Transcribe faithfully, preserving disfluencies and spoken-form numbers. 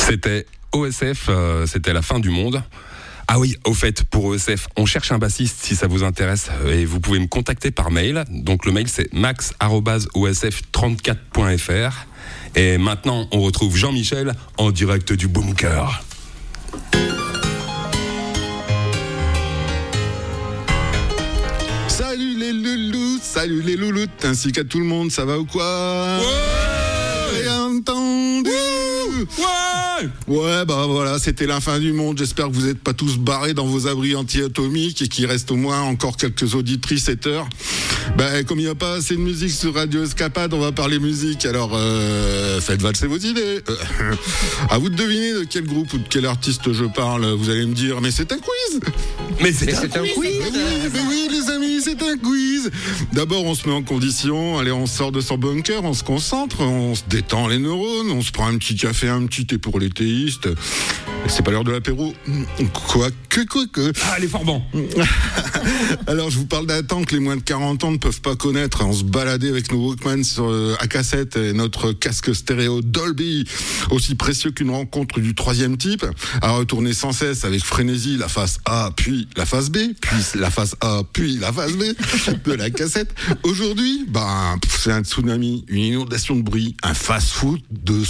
C'était O S F, euh, c'était la fin du monde. Ah oui, au fait, pour O S F, on cherche un bassiste si ça vous intéresse et vous pouvez me contacter par mail. Donc le mail c'est max arobase o s f trente-quatre point f r. Et maintenant, on retrouve Jean-Michel en direct du bunker. Salut les loulous, salut les louloutes, ainsi qu'à tout le monde, ça va ou quoi? Ouais, entendu. Ouais. Ouais, bah voilà, c'était la fin du monde. J'espère que vous n'êtes pas tous barrés dans vos abris anti-atomiques et qu'il reste au moins encore quelques auditrices cette heure. Bah, comme il n'y a pas assez de musique sur Radio Escapade, on va parler musique. Alors, euh, faites valser vos idées. Euh, à vous de deviner de quel groupe ou de quel artiste je parle. Vous allez me dire, mais c'est un quiz. Mais c'est, Mais un, c'est un quiz. quiz. Mais oui, mais oui, les amis, c'est un quiz. D'abord, on se met en condition. Allez, on sort de son bunker, on se concentre, on se détend les neurones, on se prend un petit café, un petit thé pour les théistes. C'est pas l'heure de l'apéro. Quoique, quoique. Ah, elle est fort bon. Alors, je vous parle d'un temps que les moins de quarante ans ne peuvent pas connaître. On se baladait avec nos Walkman sur, euh, à cassette et notre casque stéréo Dolby, aussi précieux qu'une rencontre du troisième type, à retourner sans cesse avec frénésie la face A, puis la face B, puis la face A, puis la face B de la cassette. Aujourd'hui, bah, c'est un tsunami, une inondation de bruit, un fast-food de